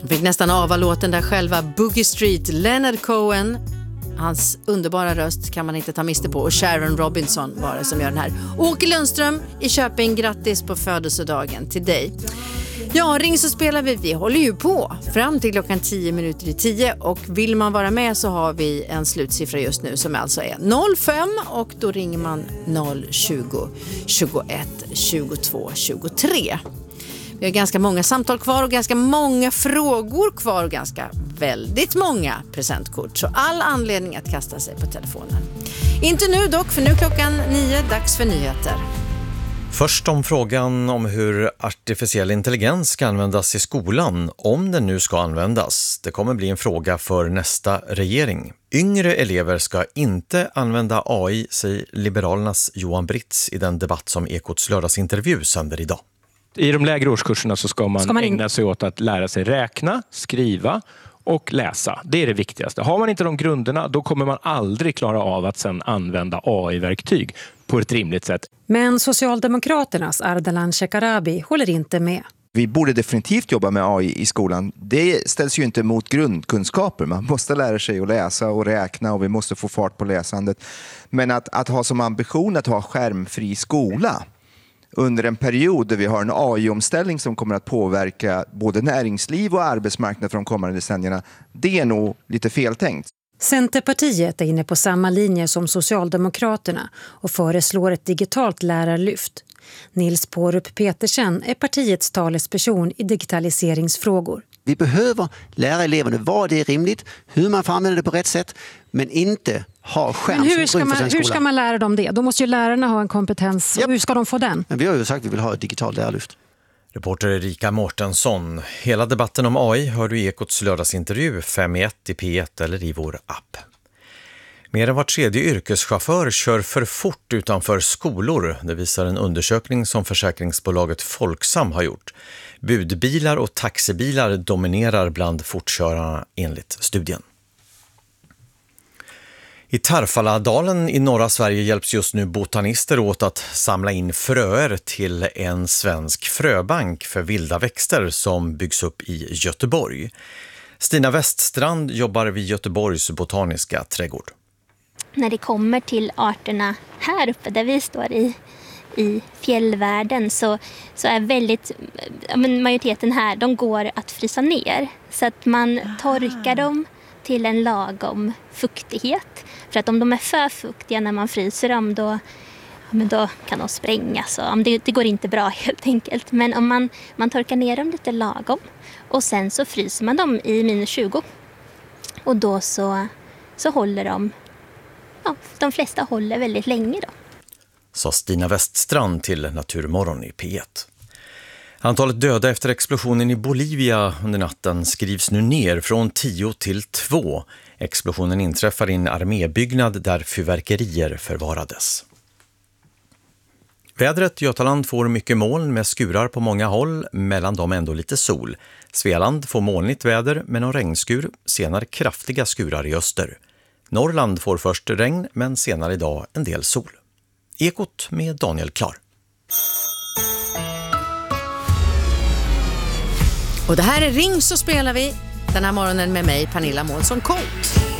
Fick nästan låten där själva Boogie Street, Leonard Cohen. Hans underbara röst kan man inte ta miste på. Och Sharon Robinson var det som gör den här. Åke Lundström i Köping, grattis på födelsedagen till dig. Ja, ring så spelar vi. Vi håller ju på fram till klockan 10:10. Och vill man vara med så har vi en slutsiffra just nu som alltså är 05. Och då ringer man 020 21 22 23. Vi har ganska många samtal kvar och ganska många frågor kvar och väldigt många presentkort. Så all anledning att kasta sig på telefonen. Inte nu dock, för nu klockan 9, dags för nyheter. Först om frågan om hur artificiell intelligens ska användas i skolan, om den nu ska användas. Det kommer bli en fråga för nästa regering. Yngre elever ska inte använda AI, säger Liberalernas Johan Britz i den debatt som Ekots lördagsintervju sänder idag. I de lägre årskurserna så ska man ägna sig åt att lära sig räkna, skriva och läsa. Det är det viktigaste. Har man inte de grunderna, då kommer man aldrig klara av att sedan använda AI-verktyg på ett rimligt sätt. Men Socialdemokraternas Ardalan Shekarabi håller inte med. Vi borde definitivt jobba med AI i skolan. Det ställs ju inte mot grundkunskaper. Man måste lära sig att läsa och räkna och vi måste få fart på läsandet. Men att ha som ambition att ha skärmfri skola under en period där vi har en AI-omställning som kommer att påverka både näringsliv och arbetsmarknad för de kommande decennierna, det är nog lite feltänkt. Centerpartiet är inne på samma linje som Socialdemokraterna och föreslår ett digitalt lärarlyft. Nils Pårup Petersen är partiets talesperson i digitaliseringsfrågor. Vi behöver lära eleverna vad det är rimligt, hur man får använda det på rätt sätt, men inte ha skärm. Men hur ska man lära dem det? Då måste ju lärarna ha en kompetens. Japp. Hur ska de få den? Men vi har ju sagt att vi vill ha ett digitalt lärarlyft. Reporter Erika Mårtensson. Hela debatten om AI hör du i Ekots lördagsintervju 5:1 i P1 eller i vår app. Mer än var tredje yrkeschaufför kör för fort utanför skolor. Det visar en undersökning som försäkringsbolaget Folksam har gjort. Budbilar och taxibilar dominerar bland fortkörarna enligt studien. I Tarfaladalen i norra Sverige hjälps just nu botanister åt att samla in fröer till en svensk fröbank för vilda växter som byggs upp i Göteborg. Stina Weststrand jobbar vid Göteborgs botaniska trädgård. När det kommer till arterna här uppe där vi står i fjällvärlden så är majoriteten här, de går att frysa ner. Så att man torkar dem till en lagom fuktighet. För att om de är för fuktiga när man fryser dem då kan de sprängas. Det går inte bra helt enkelt. Men om man torkar ner dem lite lagom och sen så fryser man dem i -20. Och då så håller de flesta håller väldigt länge då. Sa Stina Weststrand till Naturmorgon i P1. Antalet döda efter explosionen i Bolivia under natten skrivs nu ner från 10 till 2. Explosionen inträffar i en armébyggnad där fyrverkerier förvarades. Vädret: Götaland får mycket moln med skurar på många håll, mellan dem ändå lite sol. Svealand får molnigt väder med någon regnskur, senare kraftiga skurar i öster. Norrland får först regn men senare idag en del sol. Ekot med Daniel Klar. Och det här är Ring så spelar vi den här morgonen med mig, Pernilla Månsson Colt.